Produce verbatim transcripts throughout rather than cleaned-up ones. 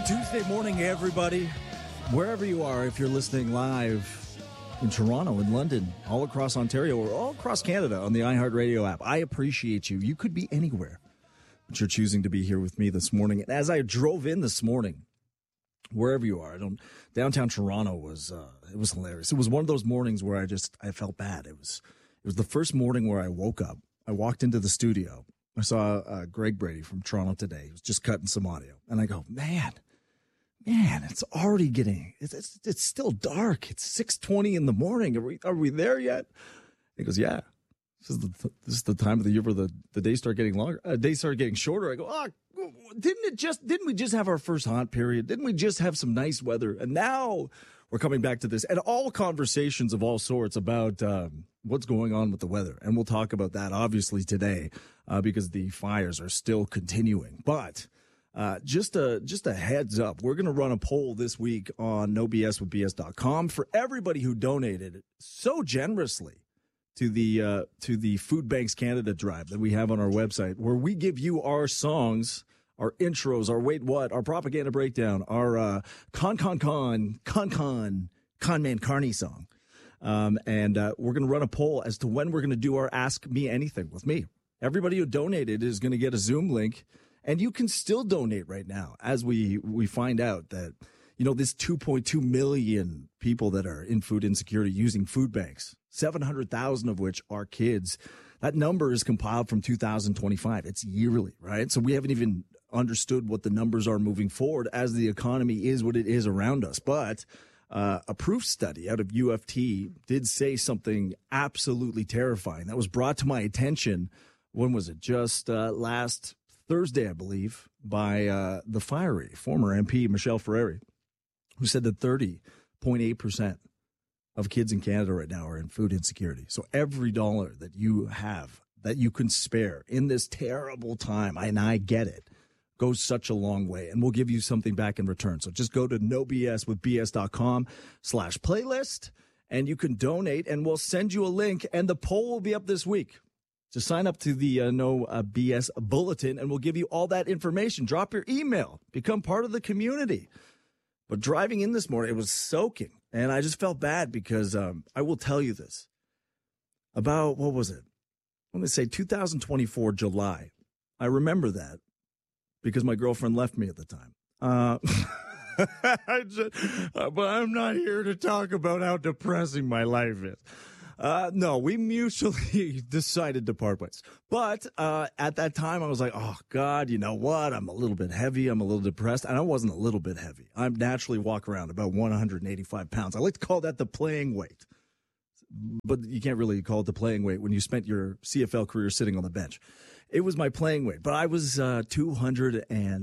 Tuesday morning, everybody. Wherever you are, if you're listening live in Toronto, in London, all across Ontario, or all across Canada on the iHeartRadio app, I appreciate you. You could be anywhere, but you're choosing to be here with me this morning. And as I drove in this morning, wherever you are, I don't, downtown Toronto was uh, it was hilarious. It was one of those mornings where I just I felt bad. It was it was the first morning where I woke up. I walked into the studio. I saw uh, Greg Brady from Toronto Today. He was just cutting some audio, and I go, man. Man, it's already getting, it's, it's it's still dark. It's six twenty in the morning. Are we are we there yet? He goes, yeah. This is the, this is the time of the year where the, the days start getting longer. Uh, days start getting shorter. I go, oh, didn't it just, didn't we just have our first hot period? Didn't we just have some nice weather? And now we're coming back to this. And all conversations of all sorts about um, what's going on with the weather. And we'll talk about that, obviously, today uh, because the fires are still continuing. But Uh, just a just a heads up, we're going to run a poll this week on no b s with b s dot com for everybody who donated so generously to the uh, to the Food Banks Canada drive that we have on our website, where we give you our songs, our intros, our wait what, our propaganda breakdown, our uh, con con con con con con man carney song, um, and uh, we're going to run a poll as to when we're going to do our Ask Me Anything with me. Everybody who donated is going to get a Zoom link. And you can still donate right now as we, we find out that, you know, this two point two million people that are in food insecurity using food banks, seven hundred thousand of which are kids. That number is compiled from two thousand twenty-five. It's yearly, right? So we haven't even understood what the numbers are moving forward as the economy is what it is around us. But uh, a proof study out of U of T did say something absolutely terrifying that was brought to my attention. When was it? Just uh, last Thursday, I believe, by uh, the fiery former M P, Michelle Ferreri, who said that thirty point eight percent of kids in Canada right now are in food insecurity. So every dollar that you have, that you can spare in this terrible time, and I get it, goes such a long way. And we'll give you something back in return. So just go to no b s with b s dot com slash playlist, and you can donate, and we'll send you a link, and the poll will be up this week. To sign up to the uh, No uh, B S Bulletin, and we'll give you all that information. Drop your email. Become part of the community. But driving in this morning, it was soaking. And I just felt bad because um, I will tell you this. About, what was it? Let me say two thousand twenty-four, July. I remember that because my girlfriend left me at the time. Uh, I just, uh, but I'm not here to talk about how depressing my life is. Uh, no, we mutually decided to part ways. But uh, at that time, I was like, oh, God, you know what? I'm a little bit heavy. I'm a little depressed. And I wasn't a little bit heavy. I naturally walk around about one hundred eighty-five pounds. I like to call that the playing weight. But you can't really call it the playing weight when you spent your C F L career sitting on the bench. It was my playing weight. But I was uh, two hundred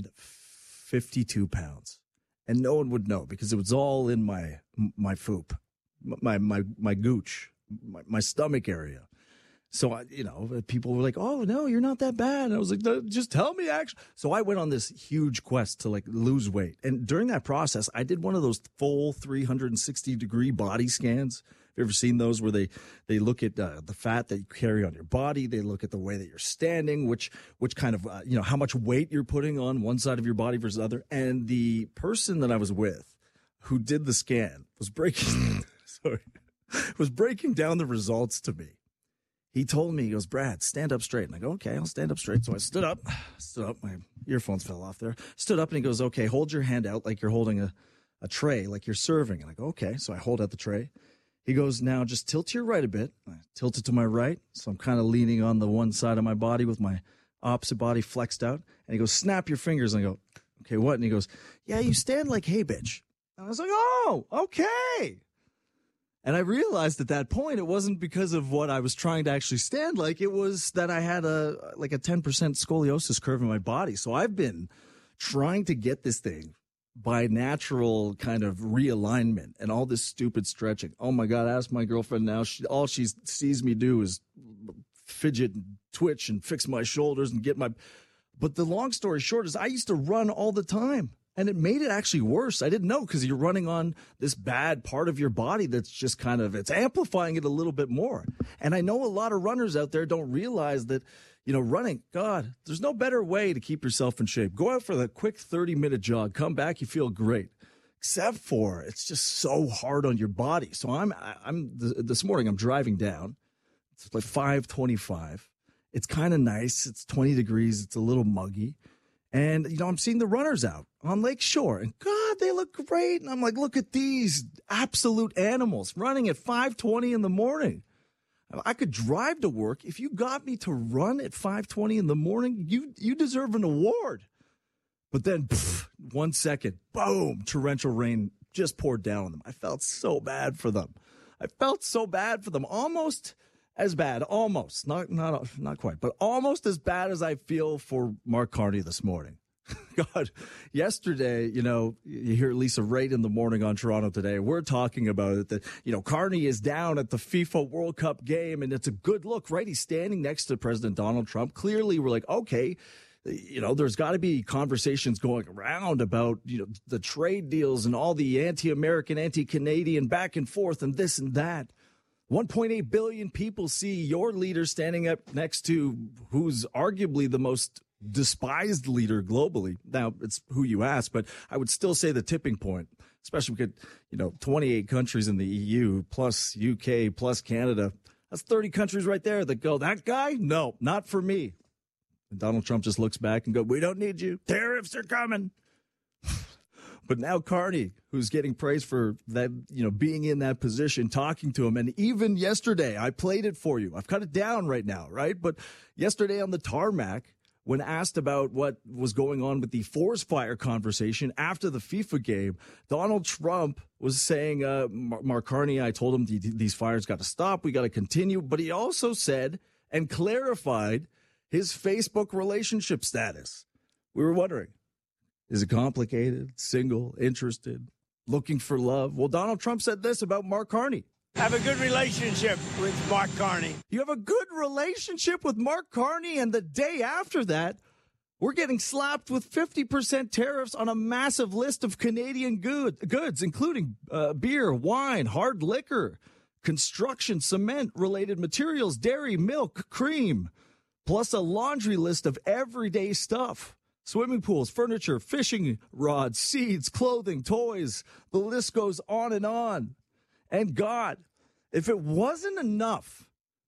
fifty-two pounds. And no one would know because it was all in my my foop, my, my, my gooch. My, my stomach area. So, I, you know, people were like, oh, no, you're not that bad. And I was like, no, just tell me, actually. So I went on this huge quest to, like, lose weight. And during that process, I did one of those full three hundred sixty degree body scans. Have you ever seen those where they, they look at uh, the fat that you carry on your body? They look at the way that you're standing, which which kind of, uh, you know, how much weight you're putting on one side of your body versus the other. And the person that I was with who did the scan was breaking, sorry. was breaking down the results to me. He told me, he goes, Brad, stand up straight. And I go, okay, I'll stand up straight. So I stood up, stood up. My earphones fell off there. Stood up and he goes, okay, hold your hand out like you're holding a, a tray, like you're serving. And I go, okay. So I hold out the tray. He goes, now just tilt to your right a bit. I tilt it to my right. So I'm kind of leaning on the one side of my body with my opposite body flexed out. And he goes, snap your fingers. And I go, okay, what? And he goes, yeah, you stand like, hey, bitch. And I was like, oh, okay. And I realized at that point it wasn't because of what I was trying to actually stand like. It was that I had a like a ten percent scoliosis curve in my body. So I've been trying to get this thing by natural kind of realignment and all this stupid stretching. Oh, my God, ask my girlfriend now. She, all she sees me do is fidget and twitch and fix my shoulders and get my – but the long story short is I used to run all the time. And it made it actually worse. I didn't know because you're running on this bad part of your body that's just kind of, it's amplifying it a little bit more. And I know a lot of runners out there don't realize that, You know, running, God, there's no better way to keep yourself in shape. Go out for the quick thirty-minute jog. Come back, you feel great. Except for it's just so hard on your body. So I'm, I'm this morning, I'm driving down. It's like five twenty-five. It's kind of nice. It's twenty degrees. It's a little muggy. And, you know, I'm seeing the runners out on Lake Shore. And, God, they look great. And I'm like, look at these absolute animals running at five twenty in the morning. I could drive to work. If you got me to run at five twenty in the morning, you you deserve an award. But then, pff, one second, boom, torrential rain just poured down on them. I felt so bad for them. I felt so bad for them. Almost as bad, almost, not not not quite, but almost as bad as I feel for Mark Carney this morning. God, yesterday, you know, you hear Lisa Raitt in the morning on Toronto Today. We're talking about it, that, you know, Carney is down at the FIFA World Cup game, and it's a good look, right? He's standing next to President Donald Trump. Clearly, we're like, okay, you know, there's got to be conversations going around about, you know, the trade deals and all the anti-American, anti-Canadian back and forth and this and that. one point eight billion people see your leader standing up next to who's arguably the most despised leader globally. Now, it's who you ask, but I would still say the tipping point, especially with, you know, twenty-eight countries in the E U, plus U K, plus Canada. That's thirty countries right there that go, that guy? No, not for me. And Donald Trump just looks back and goes, we don't need you. Tariffs are coming. But now Carney, who's getting praised for that, you know, being in that position, talking to him. And even yesterday, I played it for you. I've cut it down right now, right? But yesterday on the tarmac, when asked about what was going on with the forest fire conversation after the FIFA game, Donald Trump was saying, uh, Mark Carney, I told him these fires got to stop. We got to continue. But he also said and clarified his Facebook relationship status. We were wondering, is it complicated, single, interested, looking for love? Well, Donald Trump said this about Mark Carney. Have a good relationship with Mark Carney. You have a good relationship with Mark Carney, and the day after that, we're getting slapped with fifty percent tariffs on a massive list of Canadian good, goods, including uh, beer, wine, hard liquor, construction, cement-related materials, dairy, milk, cream, plus a laundry list of everyday stuff. Swimming pools, furniture, fishing rods, seeds, clothing, toys. The list goes on and on. And God, if it wasn't enough,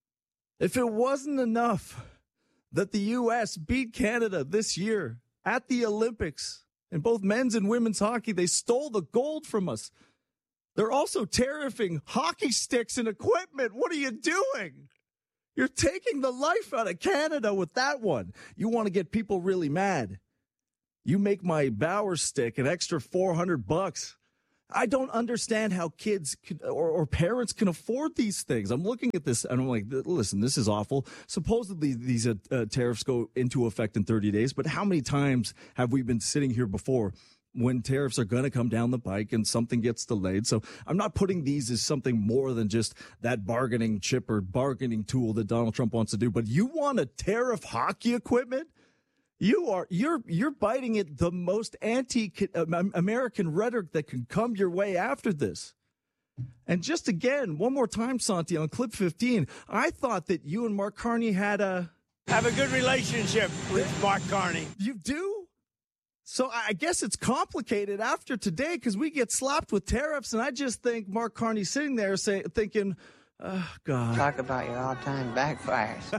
if it wasn't enough that the U S beat Canada this year at the Olympics in both men's and women's hockey, they stole the gold from us. They're also tariffing hockey sticks and equipment. What are you doing? You're taking the life out of Canada with that one. You want to get people really mad. You make my Bauer stick an extra four hundred bucks. I don't understand how kids can, or, or parents can afford these things. I'm looking at this and I'm like, listen, this is awful. Supposedly these uh, uh, tariffs go into effect in thirty days, but how many times have we been sitting here before when tariffs are going to come down the pike and something gets delayed? So I'm not putting these as something more than just that bargaining chip or bargaining tool that Donald Trump wants to do. But you want to tariff hockey equipment? You are you're you're biting at the most anti-American rhetoric that can come your way after this. And just again, one more time, Santi, on clip fifteen, I thought that you and Mark Carney had a have a good relationship with Mark Carney. You do? So I guess it's complicated after today because we get slapped with tariffs, and I just think Mark Carney's sitting there saying, thinking, oh, God. Talk about your all-time backfires.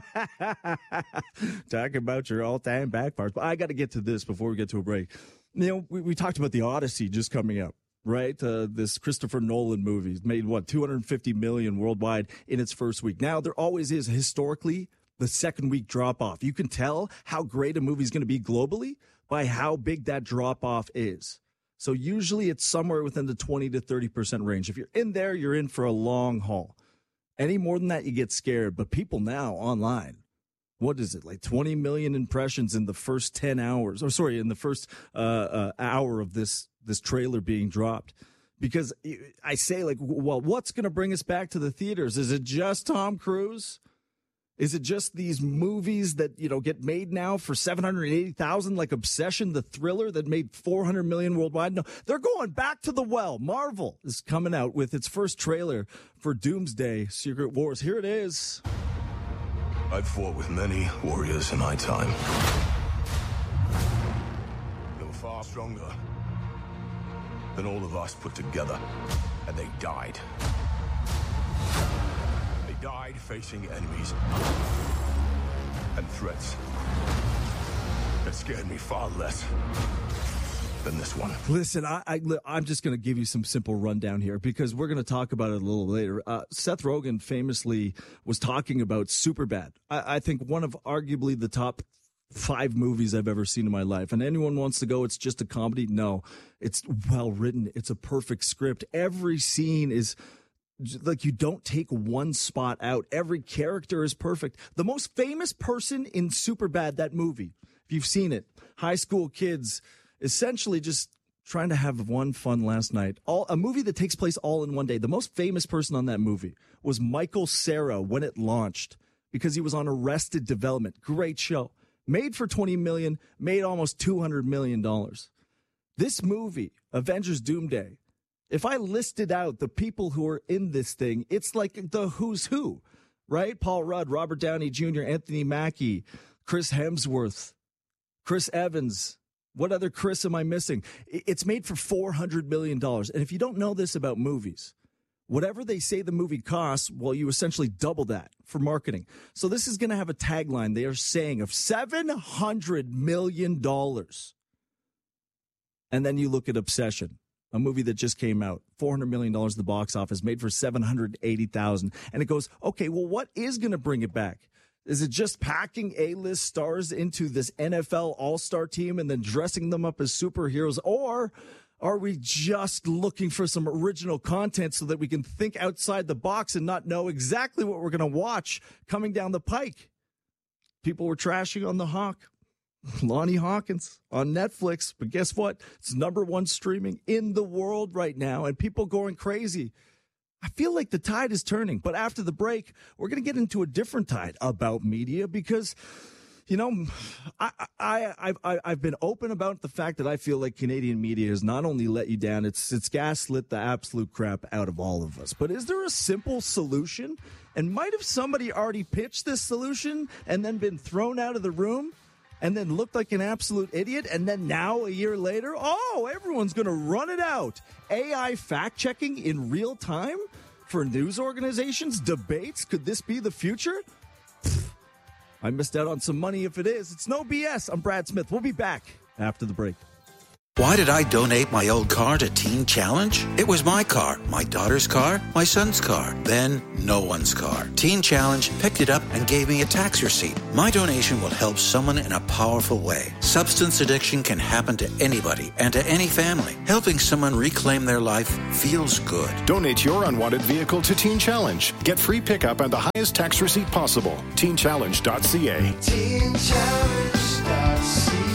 Talk about your all-time backfires. But I got to get to this before we get to a break. You know, we, we talked about the Odyssey just coming out, right? Uh, this Christopher Nolan movie it's made, what, two hundred fifty million dollars worldwide in its first week. Now, there always is, historically, the second week drop-off. You can tell how great a movie's going to be globally by how big that drop-off is. So usually it's somewhere within the twenty to thirty percent range. If you're in there, you're in for a long haul. Any more than that, you get scared. But people now online, what is it, like twenty million impressions in the first ten hours, or sorry, in the first uh, uh, hour of this this trailer being dropped? Because I say, like, well, what's going to bring us back to the theaters? Is it just Tom Cruise? Is it just these movies that, you know, get made now for seven hundred eighty thousand, like Obsession, the thriller that made four hundred million worldwide? No, they're going back to the well. Marvel is coming out with its first trailer for Doomsday Secret Wars. Here it is. I've fought with many warriors in my time. They were far stronger than all of us put together, and they died. They died facing enemies and threats that scared me far less than this one. Listen, I, I, I'm just going to give you some simple rundown here because we're going to talk about it a little later. Uh, Seth Rogen famously was talking about Superbad. I, I think one of arguably the top five movies I've ever seen in my life. And anyone wants to go, it's just a comedy? No, it's well written. It's a perfect script. Every scene is like you don't take one spot out. Every character is perfect. The most famous person in Superbad, that movie, if you've seen it, high school kids essentially just trying to have one fun last night. All a movie that takes place all in one day. The most famous person on that movie was Michael Cera when it launched because he was on Arrested Development. Great show. Made for twenty million dollars, made almost two hundred million dollars. This movie, Avengers Doomsday, if I listed out the people who are in this thing, it's like the who's who, right? Paul Rudd, Robert Downey Junior, Anthony Mackie, Chris Hemsworth, Chris Evans. What other Chris am I missing? It's made for four hundred million dollars. And if you don't know this about movies, whatever they say the movie costs, well, you essentially double that for marketing. So this is going to have a tagline they are saying of seven hundred million dollars. And then you look at Obsession, a movie that just came out, four hundred million dollars at the box office, made for seven hundred eighty thousand dollars. And it goes, okay, well, what is going to bring it back? Is it just packing A-list stars into this N F L all-star team and then dressing them up as superheroes? Or are we just looking for some original content so that we can think outside the box and not know exactly what we're going to watch coming down the pike? People were trashing on the Hawk, Lonnie Hawkins on Netflix. But guess what? It's number one streaming in the world right now, and people going crazy. I feel like the tide is turning, but after the break, we're going to get into a different tide about media because, you know, I, I, I've, I've been open about the fact that I feel like Canadian media has not only let you down, it's, it's gaslit the absolute crap out of all of us. But is there a simple solution? And might have somebody already pitched this solution and then been thrown out of the room and then looked like an absolute idiot, and then now, a year later, oh, everyone's going to run it out. A I fact-checking in real time for news organizations, debates? Could this be the future? I missed out on some money if it is. It's no B S. I'm Brad Smith. We'll be back after the break. Why did I donate my old car to Teen Challenge? It was my car, my daughter's car, my son's car, then no one's car. Teen Challenge picked it up and gave me a tax receipt. My donation will help someone in a powerful way. Substance addiction can happen to anybody and to any family. Helping someone reclaim their life feels good. Donate your unwanted vehicle to Teen Challenge. Get free pickup and the highest tax receipt possible. teen challenge dot c a. teen challenge dot c a.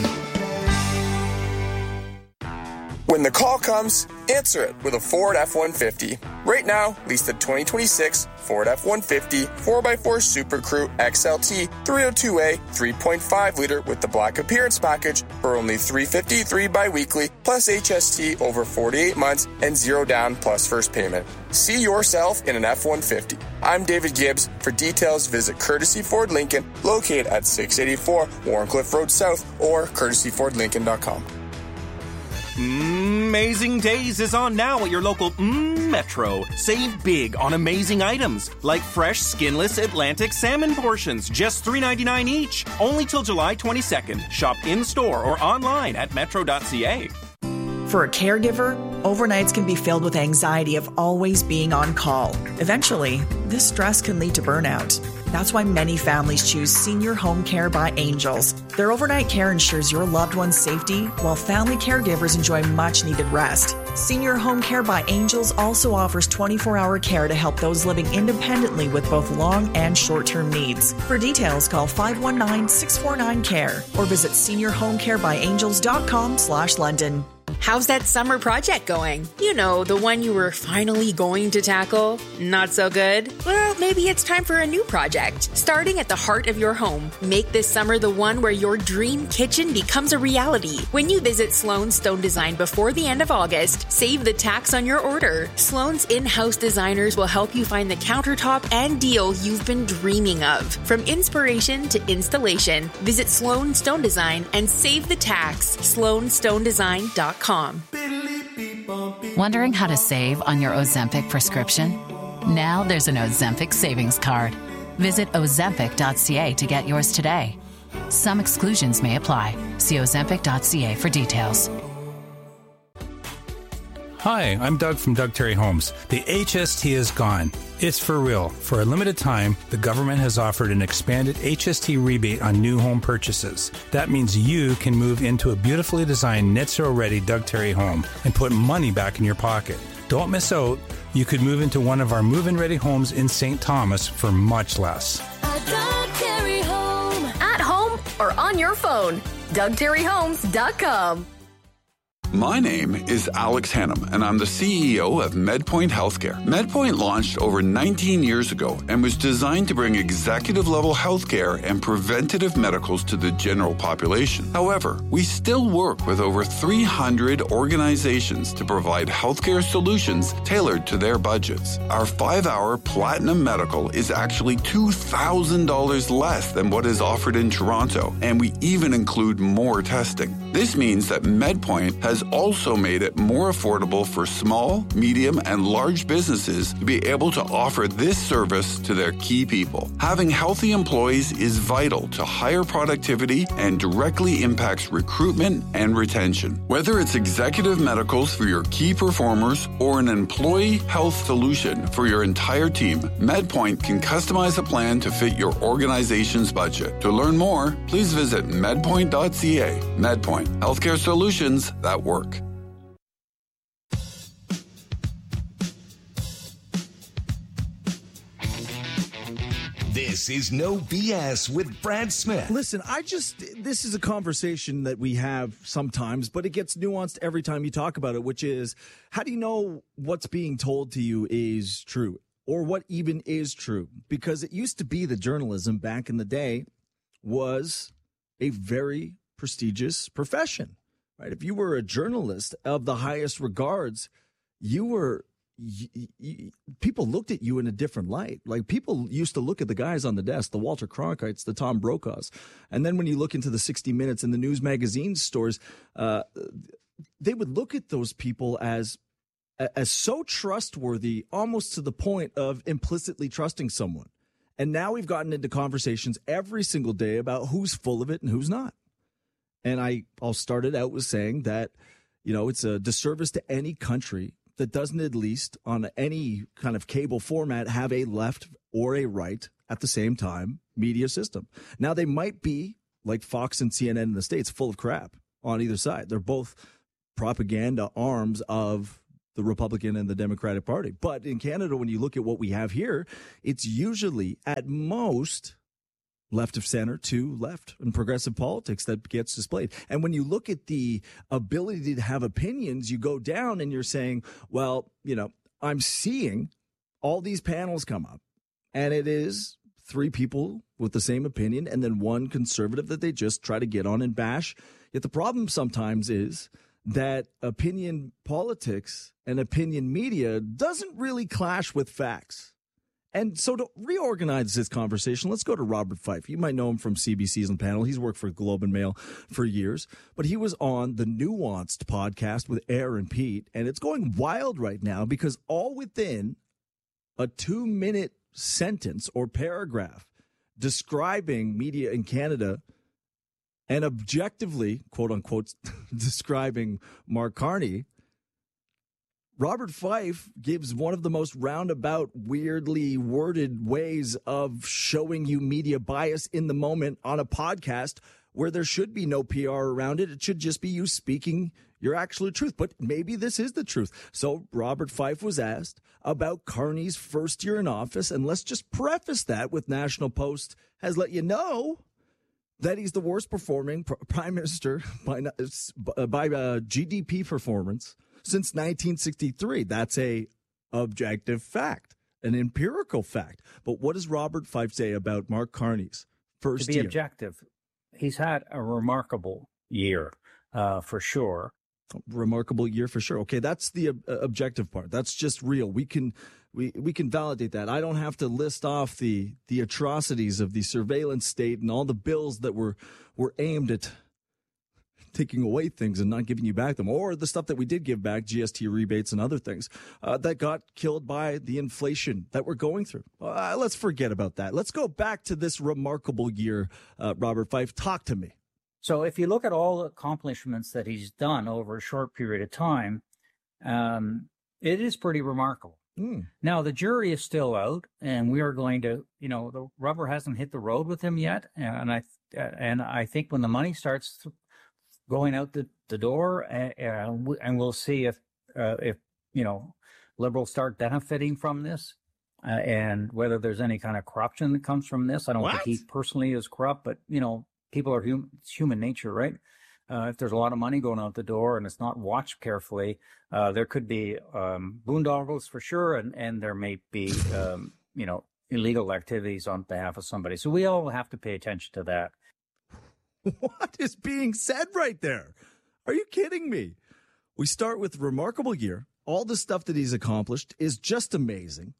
When the call comes, answer it with a Ford F one fifty. Right now, lease the twenty twenty-six Ford F one fifty four by four Super Crew X L T three oh two A three point five liter with the Black Appearance Package for only three hundred fifty-three dollars bi-weekly plus H S T over forty-eight months and zero down plus first payment. See yourself in an F one fifty. I'm David Gibbs. For details, visit Courtesy Ford Lincoln, located at six eighty-four Warncliffe Road South, or courtesy ford lincoln dot com. Amazing Days is on now at your local mm, Metro. Save big on amazing items like fresh, skinless Atlantic salmon portions, just three ninety-nine each. Only till July twenty-second. Shop in-store or online at metro dot c a. For a caregiver, overnights can be filled with anxiety of always being on call. Eventually, this stress can lead to burnout. That's why many families choose Senior Home Care by Angels. Their overnight care ensures your loved one's safety, while family caregivers enjoy much-needed rest. Senior Home Care by Angels also offers twenty-four hour care to help those living independently with both long and short-term needs. For details, call five one nine, six four nine, C A R E or visit senior home care by angels dot com slash London. How's that summer project going? You know, the one you were finally going to tackle? Not so good? Well, maybe it's time for a new project. Starting at the heart of your home, make this summer the one where your dream kitchen becomes a reality. When you visit Sloan Stone Design before the end of August, save the tax on your order. Sloan's in-house designers will help you find the countertop and deal you've been dreaming of. From inspiration to installation, visit Sloan Stone Design and save the tax. sloan stone design dot com. Wondering how to save on your Ozempic prescription? Now there's an Ozempic savings card. Visit ozempic dot c a to get yours today. Some exclusions may apply. See ozempic dot c a for details. Hi, I'm Doug from Doug Terry Homes. The H S T is gone. It's for real. For a limited time, the government has offered an expanded H S T rebate on new home purchases. That means you can move into a beautifully designed net zero ready Doug Terry home and put money back in your pocket. Don't miss out. You could move into one of our move-in ready homes in Saint Thomas for much less. A Doug Terry home. At home or on your phone. Doug Terry Homes dot com. My name is Alex Hannum, and I'm the C E O of MedPoint Healthcare. MedPoint launched over nineteen years ago and was designed to bring executive-level healthcare and preventative medicals to the general population. However, we still work with over three hundred organizations to provide healthcare solutions tailored to their budgets. Our five-hour Platinum Medical is actually two thousand dollars less than what is offered in Toronto, and we even include more testing. This means that MedPoint has also made it more affordable for small, medium, and large businesses to be able to offer this service to their key people. Having healthy employees is vital to higher productivity and directly impacts recruitment and retention. Whether it's executive medicals for your key performers or an employee health solution for your entire team, MedPoint can customize a plan to fit your organization's budget. To learn more, please visit medpoint dot c a. MedPoint, healthcare solutions that work. This is No B S with Brad Smith. Listen, I just, this is a conversation that we have sometimes, but it gets nuanced every time you talk about it, which is, how do you know what's being told to you is true, or what even is true? Because it used to be that journalism back in the day was a very prestigious profession, right? If you were a journalist of the highest regards, you were, you, you, people looked at you in a different light. Like, people used to look at the guys on the desk, the Walter Cronkites, the Tom Brokaws. And then when you look into the sixty minutes and the news magazine stores, uh, they would look at those people as, as so trustworthy, almost to the point of implicitly trusting someone. And now we've gotten into conversations every single day about who's full of it and who's not. And I, I'll start it out with saying that, you know, it's a disservice to any country that doesn't, at least on any kind of cable format, have a left or a right at the same time media system. Now, they might be, like Fox and C N N in the States, full of crap on either side. They're both propaganda arms of the Republican and the Democratic Party. But in Canada, when you look at what we have here, it's usually at most left of center to left and progressive politics that gets displayed. And when you look at the ability to have opinions, you go down and you're saying, well, you know, I'm seeing all these panels come up, and it is three people with the same opinion and then one conservative that they just try to get on and bash. Yet the problem sometimes is that opinion politics and opinion media doesn't really clash with facts. And so to reorganize this conversation, let's go to Robert Fife. You might know him from C B C's on panel. He's worked for Globe and Mail for years, but he was on the Nuanced podcast with Aaron Pete, and it's going wild right now because all within a two-minute sentence or paragraph describing media in Canada and objectively, quote-unquote, describing Mark Carney, Robert Fife gives one of the most roundabout, weirdly worded ways of showing you media bias in the moment on a podcast where there should be no P R around it. It should just be you speaking your actual truth. But maybe this is the truth. So Robert Fife was asked about Carney's first year in office. And let's just preface that with National Post has let you know that he's the worst performing pr- prime minister by, by uh, G D P performance since nineteen sixty-three. That's a objective fact, an empirical fact. But what does Robert Fife say about Mark Carney's first year? To be objective, he's had a remarkable year, uh, for sure. Remarkable year for sure. Okay, that's the uh, objective part. That's just real. We can we we can validate that. I don't have to list off the the atrocities of the surveillance state and all the bills that were were aimed at taking away things and not giving you back them, or the stuff that we did give back, G S T rebates and other things uh, that got killed by the inflation that we're going through. Uh, let's forget about that. Let's go back to this remarkable year. Uh, Robert Fife, talk to me. So if you look at all the accomplishments that he's done over a short period of time, um, it is pretty remarkable. Mm. Now, the jury is still out, and we are going to, you know, the rubber hasn't hit the road with him yet. And I, and I think when the money starts going out the, the door, uh, and we'll see if, uh, if, you know, liberals start benefiting from this, uh, and whether there's any kind of corruption that comes from this. I don't What? think he personally is corrupt, but, you know, people are human, it's human nature, right? Uh, if there's a lot of money going out the door and it's not watched carefully, uh, there could be um, boondoggles for sure, and, and there may be, um, you know, illegal activities on behalf of somebody. So we all have to pay attention to that. What is being said right there? Are you kidding me? We start with remarkable year. All the stuff that he's accomplished is just amazing.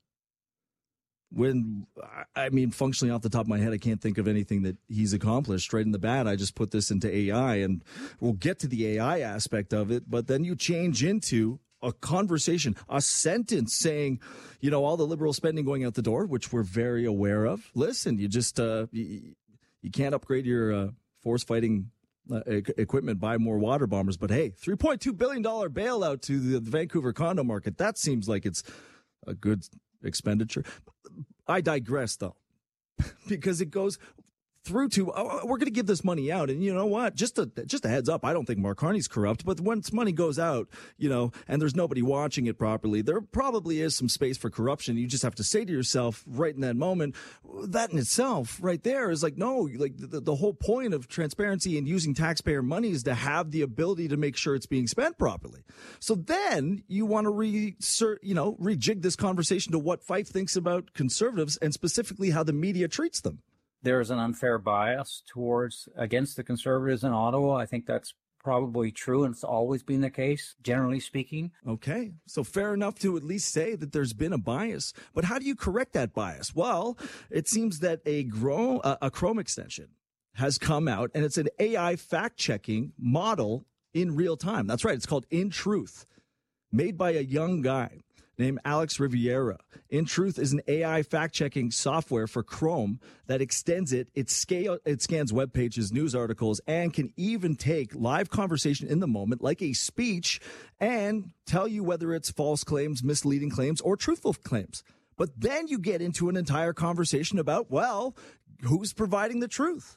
When, I mean, functionally off the top of my head, I can't think of anything that he's accomplished. Right in the bat, I just put this into A I, and we'll get to the A I aspect of it. But then you change into a conversation, a sentence saying, you know, all the liberal spending going out the door, which we're very aware of. Listen, you just, uh, you, you can't upgrade your uh, force fighting uh, e- equipment, buy more water bombers. But hey, three point two billion dollars bailout to the, the Vancouver condo market. That seems like it's a good expenditure. I digress, though, because it goes through to, oh, we're going to give this money out. And you know what? Just a, just a heads up. I don't think Mark Carney's corrupt, but once money goes out, you know, and there's nobody watching it properly, there probably is some space for corruption. You just have to say to yourself right in that moment, that in itself right there is like, no, like the, the whole point of transparency and using taxpayer money is to have the ability to make sure it's being spent properly. So then you want to re, you know, rejig this conversation to what Fife thinks about conservatives and specifically how the media treats them. There's an unfair bias towards against the conservatives in Ottawa. I think that's probably true, and it's always been the case, generally speaking. Okay, so fair enough to at least say that there's been a bias, but how do you correct that bias? Well, it seems that a, Gro- uh, a Chrome extension has come out, and it's an A I fact-checking model in real time. That's right, it's called In Truth, made by a young guy named Alex Riviera. In Truth is an A I fact-checking software for Chrome that extends it. It, scale, it scans web pages, news articles, and can even take live conversation in the moment, like a speech, and tell you whether it's false claims, misleading claims, or truthful claims. But then you get into an entire conversation about, well, who's providing the truth?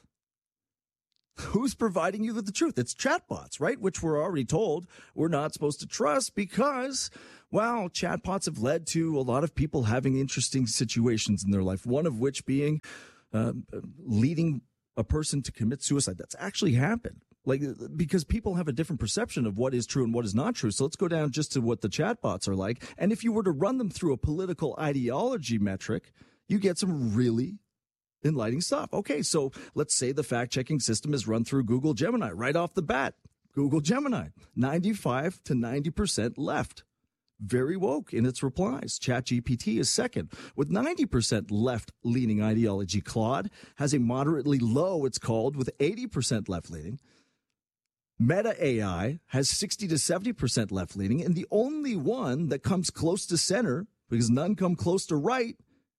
Who's providing you with the truth? It's chatbots, right? Which we're already told we're not supposed to trust because, well, chatbots have led to a lot of people having interesting situations in their life, one of which being uh, leading a person to commit suicide. That's actually happened. Like, because people have a different perception of what is true and what is not true. So let's go down just to what the chatbots are like. And if you were to run them through a political ideology metric, you get some really enlightening stuff. Okay, so let's say the fact-checking system is run through Google Gemini right off the bat. Google Gemini, ninety-five to ninety percent left. Very woke in its replies. ChatGPT is second with ninety percent left-leaning ideology. Claude has a moderately low, it's called, with eighty percent left-leaning. Meta A I has sixty to seventy percent left-leaning, and the only one that comes close to center, because none come close to right,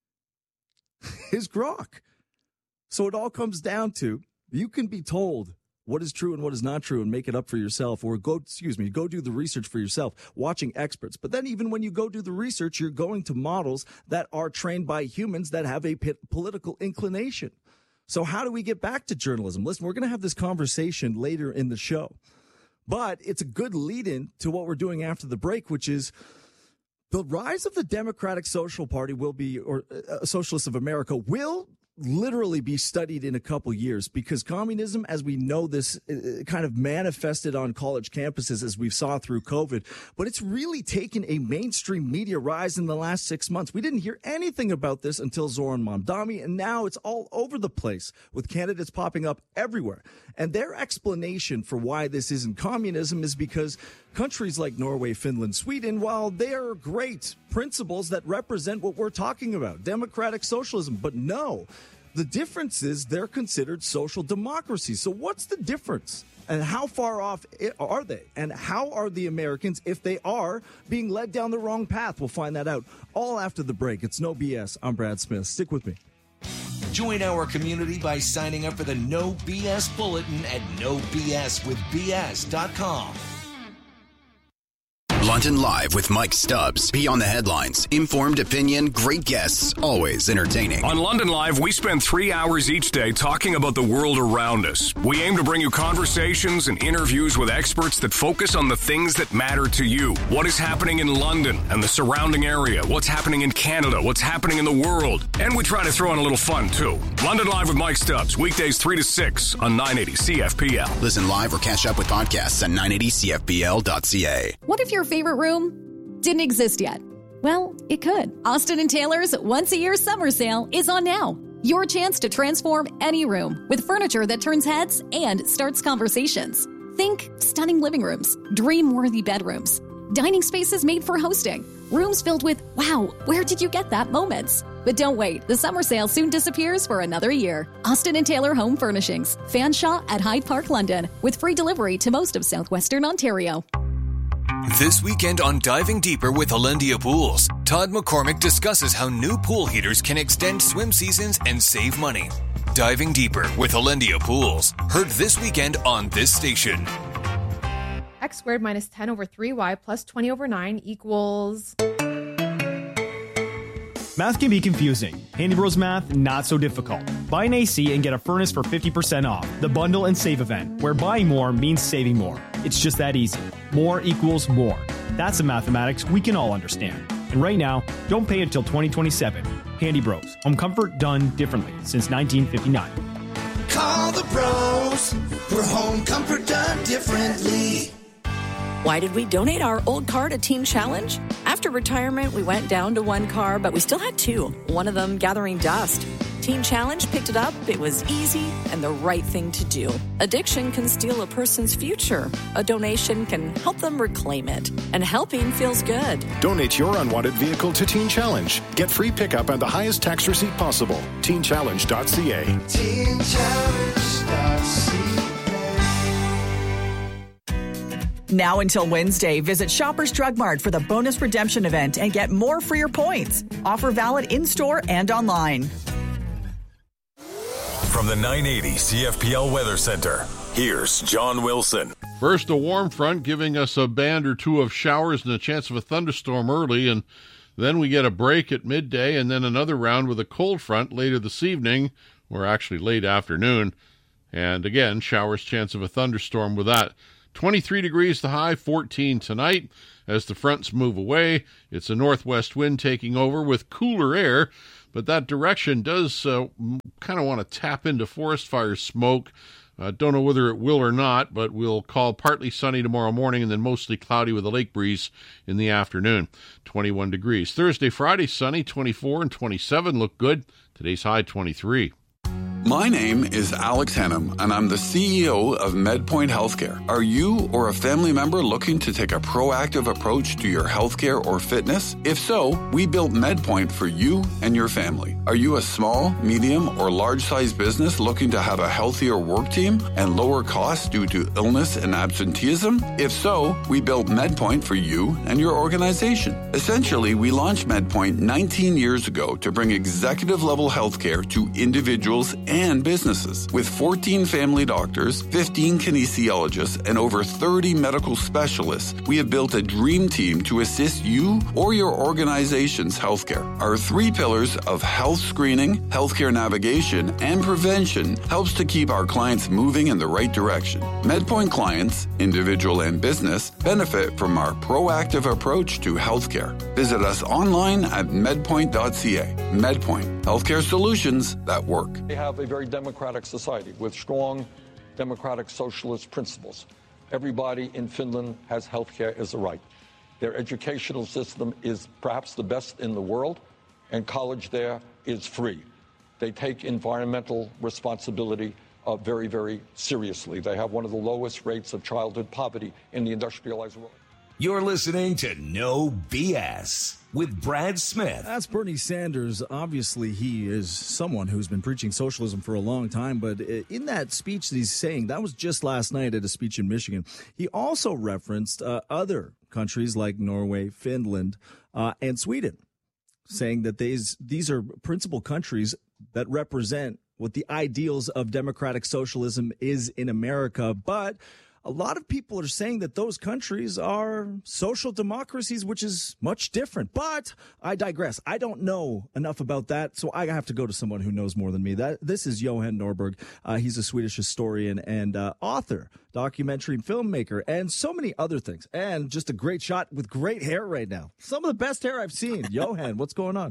is Grok. So it all comes down to, you can be told what is true and what is not true and make it up for yourself, or go, excuse me, go do the research for yourself, watching experts. But then even when you go do the research, you're going to models that are trained by humans that have a political inclination. So how do we get back to journalism? Listen, we're going to have this conversation later in the show, but it's a good lead-in to what we're doing after the break, which is the rise of the Democratic Social Party will be, or uh, Socialists of America will literally be studied in a couple years, because communism, as we know this, uh, kind of manifested on college campuses as we saw through COVID, but it's really taken a mainstream media rise in the last six months. We didn't hear anything about this until Zoran Mamdani, and now it's all over the place with candidates popping up everywhere. And their explanation for why this isn't communism is because countries like Norway, Finland, Sweden, while they are great principles that represent what we're talking about, democratic socialism, but no, the difference is they're considered social democracies. So what's the difference? And how far off are they? And how are the Americans, if they are, being led down the wrong path? We'll find that out all after the break. It's No B S. I'm Brad Smith. Stick with me. Join our community by signing up for the No B S Bulletin at no b s with b s dot com. London Live with Mike Stubbs. Be on the headlines. Informed opinion, great guests, always entertaining. On London Live, we spend three hours each day talking about the world around us. We aim to bring you conversations and interviews with experts that focus on the things that matter to you. What is happening in London and the surrounding area? What's happening in Canada? What's happening in the world? And we try to throw in a little fun, too. London Live with Mike Stubbs, weekdays three to six on nine eighty C F P L. Listen live or catch up with podcasts at nine eighty C F P L dot C A. What if your favorite room didn't exist yet? Well, it could. Austin and Taylor's once a year summer sale is on now. Your chance to transform any room with furniture that turns heads and starts conversations. Think stunning living rooms, dream-worthy bedrooms, dining spaces made for hosting, rooms filled with, wow, where did you get that moments? But don't wait, the summer sale soon disappears for another year. Austin and Taylor Home Furnishings, Fanshawe at Hyde Park, London, with free delivery to most of southwestern Ontario. This weekend on Diving Deeper with Alendia Pools, Todd McCormick discusses how new pool heaters can extend swim seasons and save money. Diving Deeper with Alendia Pools, heard this weekend on this station. X squared minus ten over three y plus twenty over nine equals... Math can be confusing. Handy Bros Math, not so difficult. Buy an A C and get a furnace for fifty percent off. The Bundle and Save event, where buying more means saving more. It's just that easy. More equals more. That's the mathematics we can all understand. And right now, don't pay until twenty twenty-seven. Handy Bros. Home comfort done differently since nineteen fifty-nine. Call the bros for home comfort done differently. Why did we donate our old car to Teen Challenge? After retirement, we went down to one car, but we still had two, one of them gathering dust. Teen Challenge picked it up. It was easy and the right thing to do. Addiction can steal a person's future. A donation can help them reclaim it. And helping feels good. Donate your unwanted vehicle to Teen Challenge. Get free pickup and the highest tax receipt possible. teen challenge dot c a. teen challenge dot c a. Now until Wednesday, visit Shoppers Drug Mart for the bonus redemption event and get more for your points. Offer valid in-store and online. From the nine eighty C F P L Weather Center, here's John Wilson. First, a warm front giving us a band or two of showers and a chance of a thunderstorm early, and then we get a break at midday and then another round with a cold front later this evening, or actually late afternoon. And again, showers, chance of a thunderstorm with that. twenty-three degrees the high, fourteen tonight. As the fronts move away, it's a northwest wind taking over with cooler air, but that direction does uh, kind of want to tap into forest fire smoke. Uh, don't know whether it will or not, but we'll call partly sunny tomorrow morning and then mostly cloudy with a lake breeze in the afternoon. twenty-one degrees. Thursday, Friday, sunny, twenty-four and twenty-seven look good. Today's high, twenty-three. My name is Alex Hannum, and I'm the C E O of MedPoint Healthcare. Are you or a family member looking to take a proactive approach to your healthcare or fitness? If so, we built MedPoint for you and your family. Are you a small, medium, or large-sized business looking to have a healthier work team and lower costs due to illness and absenteeism? If so, we built MedPoint for you and your organization. Essentially, we launched MedPoint nineteen years ago to bring executive-level healthcare to individuals and businesses. With fourteen family doctors, fifteen kinesiologists, and over thirty medical specialists, we have built a dream team to assist you or your organization's healthcare. Our three pillars of health screening, healthcare navigation, and prevention helps to keep our clients moving in the right direction. MedPoint clients, individual and business, benefit from our proactive approach to healthcare. Visit us online at medpoint dot c a. MedPoint. Healthcare solutions that work. They have a very democratic society with strong democratic socialist principles. Everybody in Finland has health care as a right. Their educational system is perhaps the best in the world, and college there is free. They take environmental responsibility uh, very, very seriously. They have one of the lowest rates of childhood poverty in the industrialized world. You're listening to No B S with Brad Smith. That's Bernie Sanders. Obviously, he is someone who's been preaching socialism for a long time. But in that speech that he's saying, that was just last night at a speech in Michigan, he also referenced uh, other countries like Norway, Finland, uh, and Sweden, saying that these, these are principal countries that represent what the ideals of democratic socialism is in America. But a lot of people are saying that those countries are social democracies, which is much different. But I digress. I don't know enough about that, so I have to go to someone who knows more than me. That This is Johan Norberg. Uh, he's a Swedish historian and uh, author, documentary and filmmaker, and so many other things. And just a great shot with great hair right now. Some of the best hair I've seen. Johan, what's going on?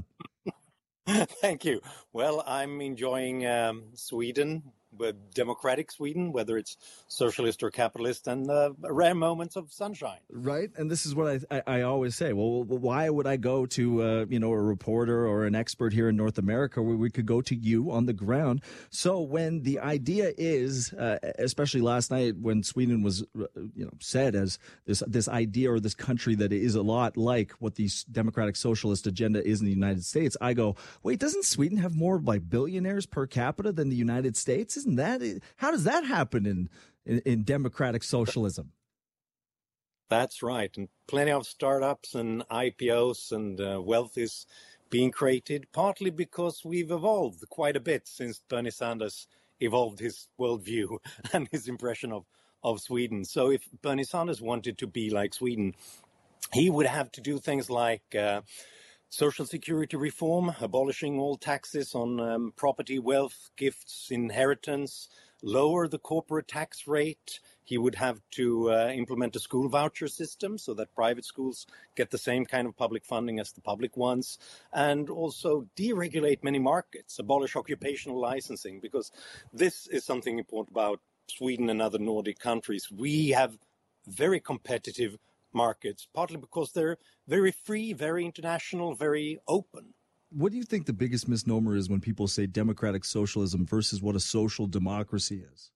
Thank you. Well, I'm enjoying um, Sweden, with democratic Sweden, whether it's socialist or capitalist, and uh, rare moments of sunshine. Right. And this is what I, I, I always say. Well, why would I go to, uh, you know, a reporter or an expert here in North America where we could go to you on the ground? So when the idea is, uh, especially last night when Sweden was, you know, said as this, this idea or this country that is a lot like what the democratic socialist agenda is in the United States, I go, wait, doesn't Sweden have more like billionaires per capita than the United States? Isn't that, how does that happen in, in, in democratic socialism? That's right. And plenty of startups and I P Os and uh, wealth is being created, partly because we've evolved quite a bit since Bernie Sanders evolved his worldview and his impression of, of Sweden. So if Bernie Sanders wanted to be like Sweden, he would have to do things like uh, social security reform, abolishing all taxes on um, property, wealth, gifts, inheritance, lower the corporate tax rate. He would have to uh, implement a school voucher system so that private schools get the same kind of public funding as the public ones, and also deregulate many markets, abolish occupational licensing, because this is something important about Sweden and other Nordic countries. We have very competitive markets, partly because they're very free, very international, very open. What do you think the biggest misnomer is when people say democratic socialism versus what a social democracy is?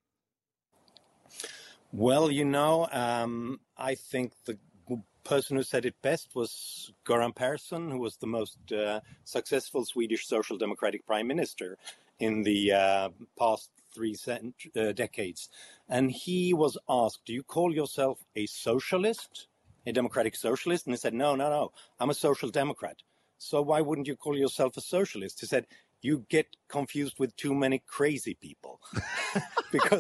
Well, you know, um, I think the person who said it best was Göran Persson, who was the most uh, successful Swedish social democratic prime minister in the uh, past three cent- uh, decades. And he was asked, do you call yourself a socialist, a democratic socialist? And he said, no, no, no, I'm a social democrat. So why wouldn't you call yourself a socialist? He said, you get confused with too many crazy people. Because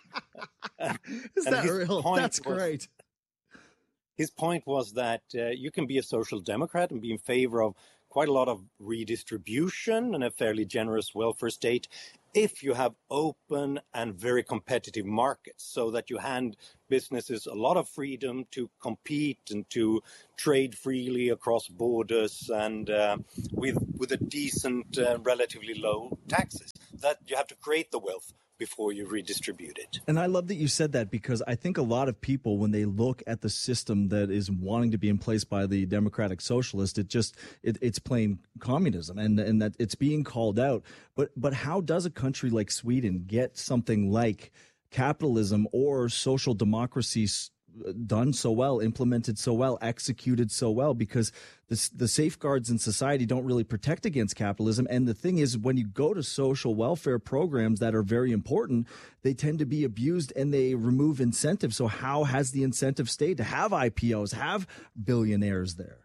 is that real? That's was, great. His point was that uh, you can be a social democrat and be in favor of quite a lot of redistribution and a fairly generous welfare state if you have open and very competitive markets, so that you hand businesses a lot of freedom to compete and to trade freely across borders and uh, with with a decent, uh, relatively low taxes. That you have to create the wealth before you redistribute it. And I love that you said that, because I think a lot of people, when they look at the system that is wanting to be in place by the democratic socialist, it just it, it's plain communism, and and that it's being called out. But but how does a country like Sweden get something like capitalism or social democracy done so well, implemented so well, executed so well? Because the, the safeguards in society don't really protect against capitalism. And the thing is, when you go to social welfare programs that are very important, they tend to be abused and they remove incentives. So how has the incentive stayed to have I P Os, have billionaires there?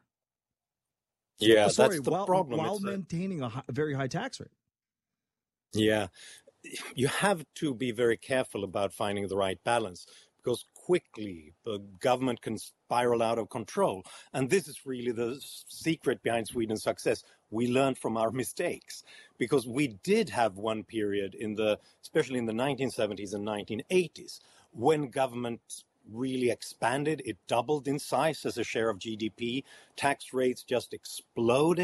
Yeah, oh, sorry, that's the while, problem. While It's maintaining a, high, a very high tax rate. Yeah, you have to be very careful about finding the right balance, because quickly the government can spiral out of control. And this is really the secret behind Sweden's success. We learned from our mistakes, because we did have one period in the, especially in the nineteen seventies and nineteen eighties, when government really expanded. It doubled in size as a share of G D P. Tax rates just exploded.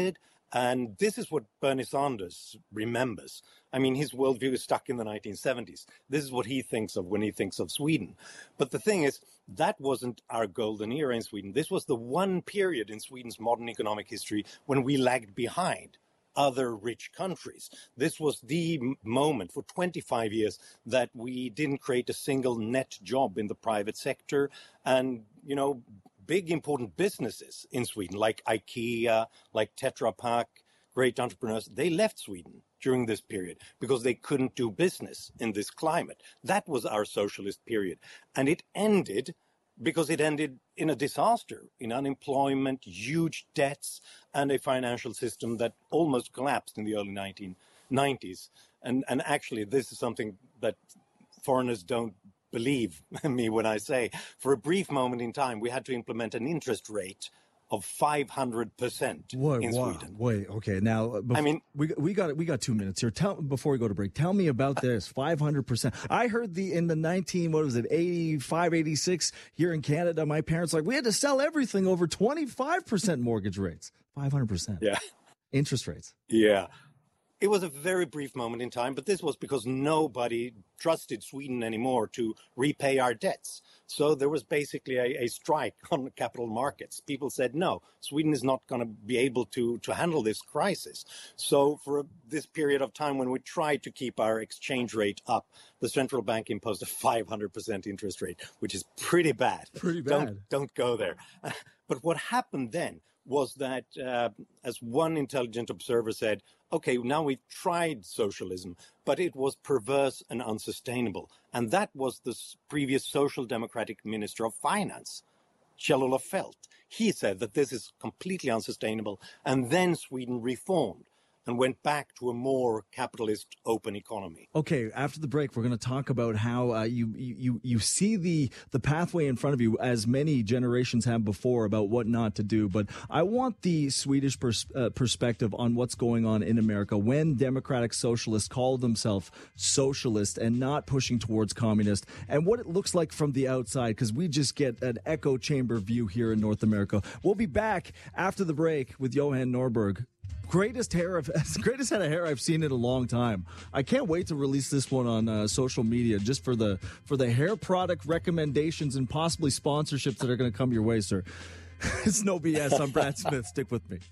And this is what Bernie Sanders remembers. I mean, his worldview is stuck in the nineteen seventies. This is what he thinks of when he thinks of Sweden. But the thing is, that wasn't our golden era in Sweden. This was the one period in Sweden's modern economic history when we lagged behind other rich countries. This was the moment for twenty-five years that we didn't create a single net job in the private sector. And, you know, big important businesses in Sweden, like IKEA, like Tetra Pak, great entrepreneurs, they left Sweden during this period because they couldn't do business in this climate. That was our socialist period. And it ended because it ended in a disaster, in unemployment, huge debts, and a financial system that almost collapsed in the early nineteen nineties. And, and actually, this is something that foreigners don't believe me when I say, for a brief moment in time, we had to implement an interest rate of five hundred percent Wait, in wow, Sweden. Wait, okay. Now, before, I mean, we we got we got two minutes here. Tell before we go to break. Tell me about this five hundred percent. I heard the in the nineteen what was it eighty-five, eighty-six here in Canada. My parents like we had to sell everything over twenty-five percent mortgage rates. five hundred percent. Yeah, interest rates. Yeah. It was a very brief moment in time, but this was because nobody trusted Sweden anymore to repay our debts. So there was basically a, a strike on the capital markets. People said, no, Sweden is not going to be able to, to handle this crisis. So for a, this period of time when we tried to keep our exchange rate up, the central bank imposed a five hundred percent interest rate, which is pretty bad. Pretty bad. Don't, don't go there. But what happened then was that, uh, as one intelligent observer said, okay, now we've tried socialism, but it was perverse and unsustainable. And that was the previous Social Democratic Minister of Finance, Kjell-Olof Feldt. He said that this is completely unsustainable. And then Sweden reformed and went back to a more capitalist, open economy. Okay, after the break, we're going to talk about how uh, you, you you see the the pathway in front of you, as many generations have before, about what not to do. But I want the Swedish pers- uh, perspective on what's going on in America when democratic socialists call themselves socialist and not pushing towards communist, and what it looks like from the outside, because we just get an echo chamber view here in North America. We'll be back after the break with Johan Norberg. Greatest hair, of, greatest head of hair I've seen in a long time. I can't wait to release this one on uh, social media, just for the for the hair product recommendations and possibly sponsorships that are going to come your way, sir. It's no B S. I'm Brad Smith. Stick with me.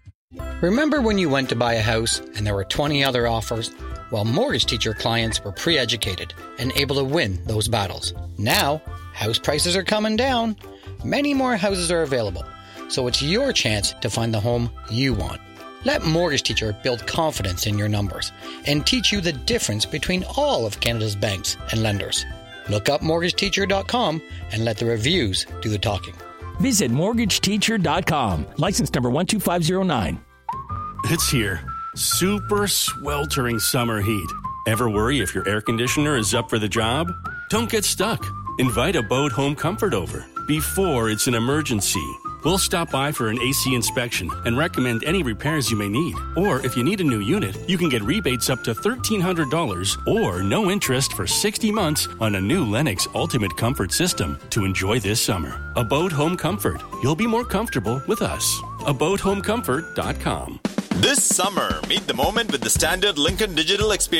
Remember when you went to buy a house and there were twenty other offers? Well, Mortgage Teacher clients were pre-educated and able to win those battles. Now, house prices are coming down. Many more houses are available, so it's your chance to find the home you want. Let Mortgage Teacher build confidence in your numbers and teach you the difference between all of Canada's banks and lenders. Look up mortgage teacher dot com and let the reviews do the talking. Visit mortgage teacher dot com. License number one two five zero nine. It's here. Super sweltering summer heat. Ever worry if your air conditioner is up for the job? Don't get stuck. Invite Abode Home Comfort over before it's an emergency. We'll stop by for an A C inspection and recommend any repairs you may need. Or if you need a new unit, you can get rebates up to thirteen hundred dollars or no interest for sixty months on a new Lennox Ultimate Comfort system to enjoy this summer. Abode Home Comfort. You'll be more comfortable with us. abode home comfort dot com. This summer, meet the moment with the standard Lincoln Digital experience.